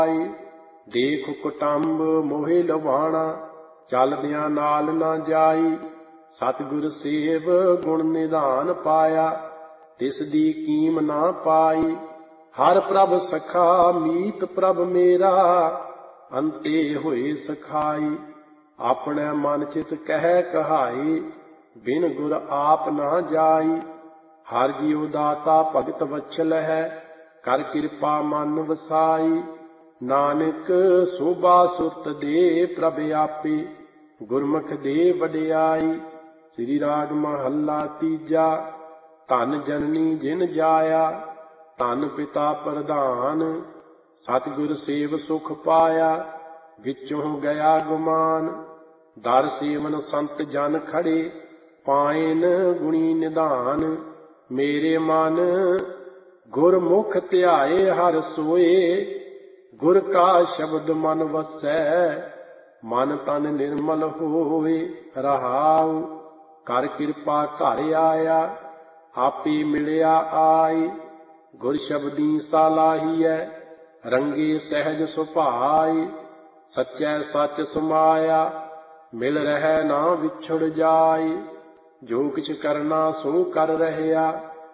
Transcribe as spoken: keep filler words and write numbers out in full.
ਦੇਖ ਕੁਟੰਬ ਮੋਹਿ ਲਵਾਣਾ, ਚਲਦਿਆਂ ਨਾਲ ਨਾ ਜਾਈ। ਸਤਿਗੁਰ ਸੇਵ ਗੁਣ ਨਿਧਾਨ ਪਾਇਆ, ਤਿਸ ਦੀ ਕੀਮ ਨਾ ਪਾਈ। ਹਰ ਪ੍ਰਭ ਸਖਾ ਮੀਤ ਪ੍ਰਭ ਮੇਰਾ, ਅੰਤੇ ਹੋਏ ਸਖਾਈ। ਆਪਣੇ ਮਨ ਚਿਤ ਕਹਿ ਕਹਾਈ, ਬਿਨ ਗੁਰ ਆਪ ਨਾ ਜਾਈ। ਹਰ ਜੀਉ ਦਾਤਾ ਭਗਤ ਵਛਲ ਹੈ, ਕਰ ਕਿਰਪਾ ਮਨ ਵਸਾਈ। ਨਾਨਕ ਸੋਭਾ ਸੁਰਤ ਦੇ ਪ੍ਰਭ ਆਪੇ, ਗੁਰਮੁਖ ਦੇ ਵਡਿਆਈ। ਸ੍ਰੀ ਰਾਗ ਮਹੱਲਾ ਤੀਜਾ। ਧਨ ਜਨਨੀ ਜਿਨ ਜਾਇਆ, ਧਨ ਪਿਤਾ ਪ੍ਰਧਾਨ। ਸਤਿਗੁਰ ਸੇਵ ਸੁਖ ਪਾਇਆ, ਵਿੱਚੋਂ ਗਿਆ ਗੁਮਾਨ। ਦਰ ਸੇਵਨ ਸੰਤ ਜਨ ਖੜੇ, ਪਾਇਨ ਗੁਣੀ ਨਿਧਾਨ। ਮੇਰੇ ਮਨ ਗੁਰਮੁਖ ਧਿਆਏ ਹਰ ਸੋਏ, ਗੁਰ ਕਾ ਸ਼ਬਦ ਮਨ ਵਸੈ, ਮਨ ਤਨ ਨਿਰਮਲ ਹੋਏ। ਰਹਾਉ ਕਰ ਕਿਰਪਾ ਘਰ ਆਇਆ, ਆਪੇ ਮਿਲਿਆ ਆਈ। ਗੁਰ ਸ਼ਬਦੀ ਸਾਲਾਹੀਐ, ਰੰਗੇ ਸਹਿਜ ਸੁਭਾਈ। ਸੱਚੈ ਸੱਚ ਸਮਾਇਆ, ਮਿਲ ਰਹਿ ਨਾ ਵਿਛੜ ਜਾਈ। ਜੋ ਕਿਛ ਕਰਨਾ ਸੋ ਕਰ ਰਹਿਆ,